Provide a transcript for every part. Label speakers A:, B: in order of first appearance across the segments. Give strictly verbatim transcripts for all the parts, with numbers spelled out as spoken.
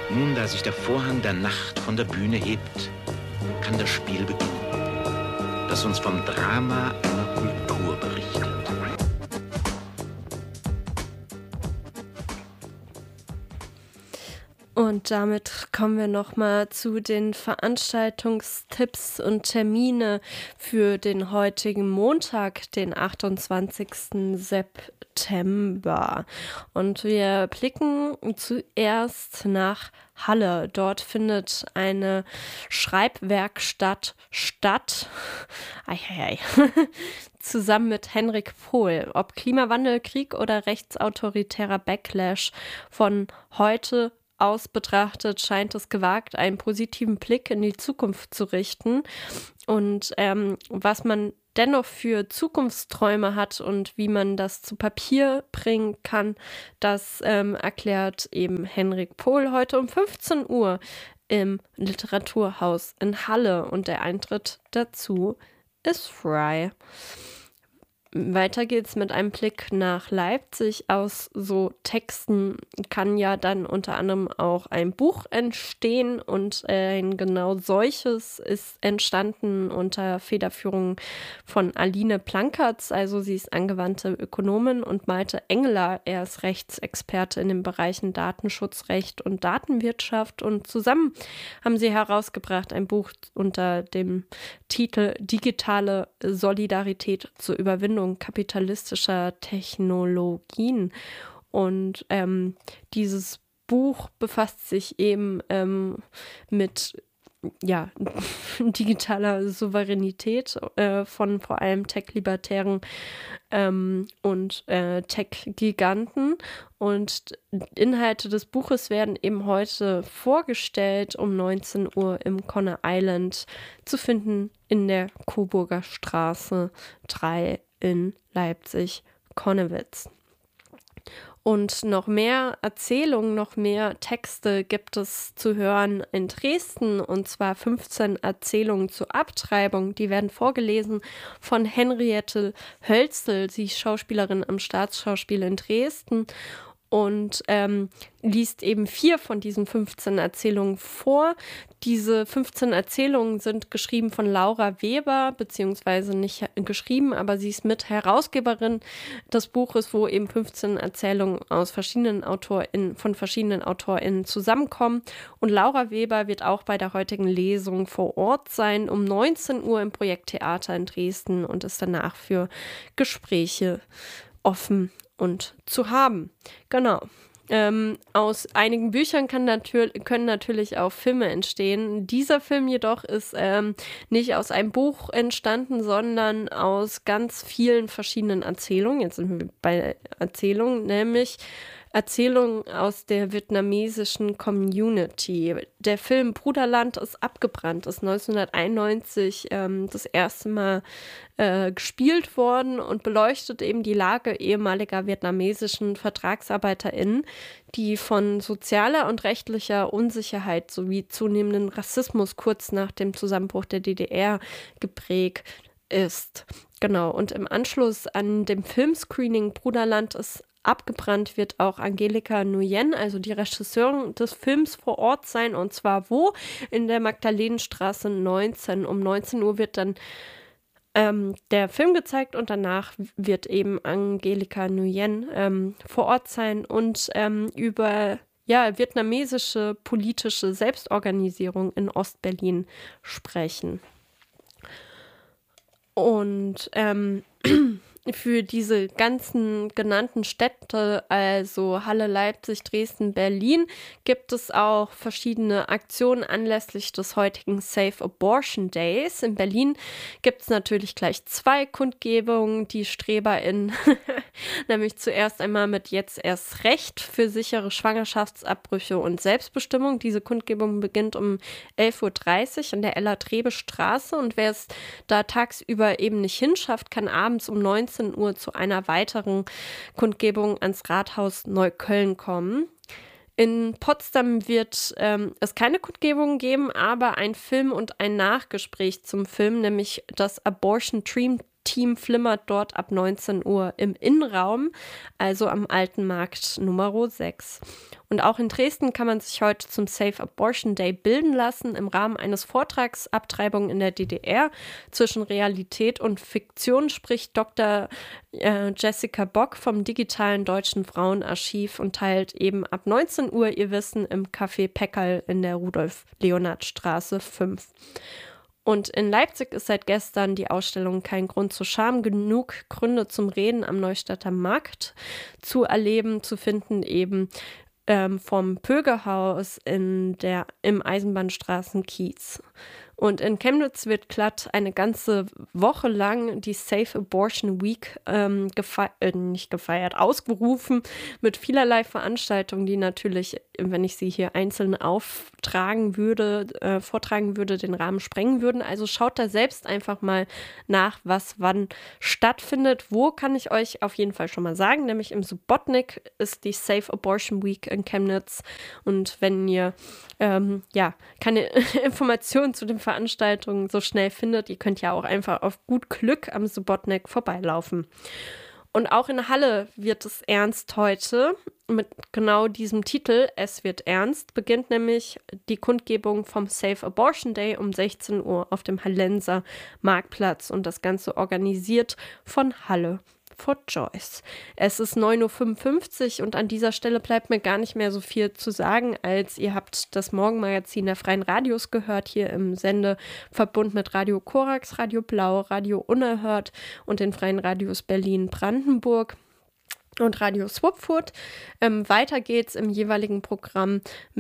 A: Nun, da sich der Vorhang der Nacht von der Bühne hebt, kann das Spiel beginnen, das uns vom Drama einer Kultur berichtet.
B: Und damit kommen wir nochmal zu den Veranstaltungstipps und Termine für den heutigen Montag, den achtundzwanzigsten September. Und wir blicken zuerst nach Halle. Dort findet eine Schreibwerkstatt statt. Eieiei. Zusammen mit Henrik Pohl. Ob Klimawandel, Krieg oder rechtsautoritärer Backlash, von heute aus betrachtet scheint es gewagt, einen positiven Blick in die Zukunft zu richten. Und ähm, was man dennoch für Zukunftsträume hat und wie man das zu Papier bringen kann, das ähm, erklärt eben Henrik Pohl heute um fünfzehn Uhr im Literaturhaus in Halle. Und der Eintritt dazu ist frei. Weiter geht's mit einem Blick nach Leipzig. Aus so Texten kann ja dann unter anderem auch ein Buch entstehen und ein genau solches ist entstanden unter Federführung von Aline Plankertz. Also sie ist angewandte Ökonomin, und Malte Engeler, er ist Rechtsexperte in den Bereichen Datenschutzrecht und Datenwirtschaft, und zusammen haben sie herausgebracht ein Buch unter dem Titel Digitale Solidarität zur Überwindung kapitalistischer Technologien. Und ähm, dieses Buch befasst sich eben ähm, mit ja, digitaler Souveränität äh, von vor allem Tech-Libertären ähm, und äh, Tech-Giganten. Und Inhalte des Buches werden eben heute vorgestellt um neunzehn Uhr im Conner Island, zu finden in der Coburger Straße drei in Leipzig-Connewitz. Und noch mehr Erzählungen, noch mehr Texte gibt es zu hören in Dresden, und zwar fünfzehn Erzählungen zur Abtreibung. Die werden vorgelesen von Henriette Hölzel, sie ist Schauspielerin am Staatsschauspiel in Dresden, und ähm, liest eben vier von diesen fünfzehn Erzählungen vor. Diese fünfzehn Erzählungen sind geschrieben von Laura Weber, beziehungsweise nicht geschrieben, aber sie ist mit Herausgeberin des Buches, wo eben fünfzehn Erzählungen aus verschiedenen AutorInnen, von verschiedenen AutorInnen zusammenkommen. Und Laura Weber wird auch bei der heutigen Lesung vor Ort sein, um neunzehn Uhr im Projekt Theater in Dresden, und ist danach für Gespräche offen und zu haben. Genau. Ähm, aus einigen Büchern kann natür- können natürlich auch Filme entstehen. Dieser Film jedoch ist ähm, nicht aus einem Buch entstanden, sondern aus ganz vielen verschiedenen Erzählungen. Jetzt sind wir bei Erzählungen, nämlich Erzählungen aus der vietnamesischen Community. Der Film Bruderland ist abgebrannt, ist neunzehnhunderteinundneunzig ähm, das erste Mal äh, gespielt worden und beleuchtet eben die Lage ehemaliger vietnamesischen VertragsarbeiterInnen, die von sozialer und rechtlicher Unsicherheit sowie zunehmenden Rassismus kurz nach dem Zusammenbruch der D D R geprägt ist. Genau, und im Anschluss an dem Filmscreening Bruderland ist abgebrannt, wird auch Angelika Nguyen, also die Regisseurin des Films, vor Ort sein. Und zwar wo? In der Magdalenenstraße neunzehn. Um neunzehn Uhr wird dann ähm, der Film gezeigt, und danach wird eben Angelika Nguyen ähm, vor Ort sein und ähm, über ja, vietnamesische politische Selbstorganisierung in Ostberlin sprechen. Und ähm, für diese ganzen genannten Städte, also Halle, Leipzig, Dresden, Berlin, gibt es auch verschiedene Aktionen anlässlich des heutigen Safe Abortion Days. In Berlin gibt es natürlich gleich zwei Kundgebungen, die StreberInnen, nämlich zuerst einmal mit Jetzt erst Recht für sichere Schwangerschaftsabbrüche und Selbstbestimmung. Diese Kundgebung beginnt um elf Uhr dreißig an der Ella-Trebe-Straße, und wer es da tagsüber eben nicht hinschafft, kann abends um neunzehn Uhr zu einer weiteren Kundgebung ans Rathaus Neukölln kommen. In Potsdam wird ähm, es keine Kundgebung geben, aber ein Film und ein Nachgespräch zum Film, nämlich das Abortion Dream Team flimmert dort ab neunzehn Uhr im Innenraum, also am Alten Markt Nummer sechs. Und auch in Dresden kann man sich heute zum Safe Abortion Day bilden lassen. Im Rahmen eines Vortrags Abtreibung in der D D R zwischen Realität und Fiktion spricht Doktor äh, Jessica Bock vom Digitalen Deutschen Frauenarchiv und teilt eben ab neunzehn Uhr ihr Wissen im Café Peckerl in der Rudolf-Leonhard-Straße fünf. Und in Leipzig ist seit gestern die Ausstellung Kein Grund zur Scham, genug Gründe zum Reden am Neustadter Markt zu erleben, zu finden eben ähm, vom Pögehaus in der, im Eisenbahnstraßenkiez. Und in Chemnitz wird glatt eine ganze Woche lang die Safe Abortion Week ähm, gefe- äh, nicht gefeiert, ausgerufen mit vielerlei Veranstaltungen, die natürlich, wenn ich sie hier einzeln auftragen würde, äh, vortragen würde, den Rahmen sprengen würden. Also schaut da selbst einfach mal nach, was wann stattfindet. Wo kann ich euch auf jeden Fall schon mal sagen, nämlich im Subotnik ist die Safe Abortion Week in Chemnitz. Und wenn ihr ähm, ja keine Informationen zu den Veranstaltungen so schnell findet, ihr könnt ja auch einfach auf gut Glück am Subotnik vorbeilaufen. Und auch in Halle wird es ernst heute mit genau diesem Titel, Es wird ernst, beginnt nämlich die Kundgebung vom Safe Abortion Day um sechzehn Uhr auf dem Hallenser Marktplatz und das Ganze organisiert von Halle for Joyce. Es ist neun Uhr fünfundfünfzig und an dieser Stelle bleibt mir gar nicht mehr so viel zu sagen, als ihr habt das Morgenmagazin der Freien Radios gehört, hier im Sendeverbund mit Radio Korax, Radio Blau, Radio Unerhört und den Freien Radios Berlin-Brandenburg und Radio Swapfurt. Ähm, weiter geht's im jeweiligen Programm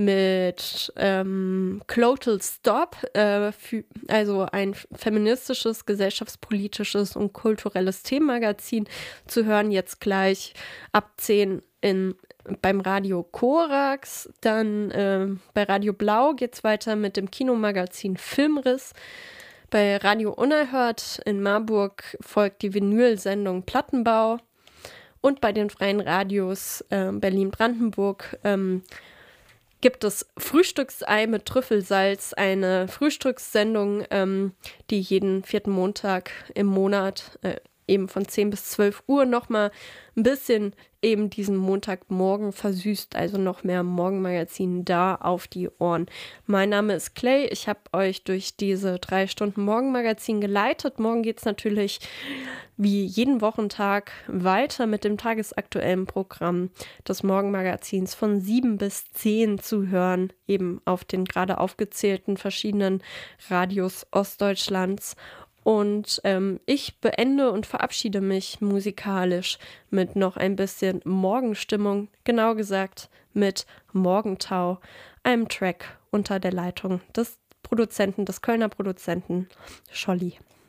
B: mit ähm, Clotal Stop, äh, für, also ein feministisches, gesellschaftspolitisches und kulturelles Themenmagazin zu hören, jetzt gleich ab zehn in, beim Radio Korax. Dann äh, bei Radio Blau geht's weiter mit dem Kinomagazin Filmriss. Bei Radio Unerhört in Marburg folgt die Vinyl-Sendung Plattenbau. Und bei den Freien Radios äh, Berlin-Brandenburg ähm, gibt es Frühstücksei mit Trüffelsalz, eine Frühstückssendung, ähm, die jeden vierten Montag im Monat äh, eben von zehn bis zwölf Uhr nochmal ein bisschen eben diesen Montagmorgen versüßt, also noch mehr Morgenmagazin da auf die Ohren. Mein Name ist Clay, ich habe euch durch diese drei Stunden Morgenmagazin geleitet. Morgen geht es natürlich wie jeden Wochentag weiter mit dem tagesaktuellen Programm des Morgenmagazins von sieben bis zehn zu hören, eben auf den gerade aufgezählten verschiedenen Radios Ostdeutschlands. Und ähm, ich beende und verabschiede mich musikalisch mit noch ein bisschen Morgenstimmung, genau gesagt mit Morgentau, einem Track unter der Leitung des Produzenten, des Kölner Produzenten Scholli.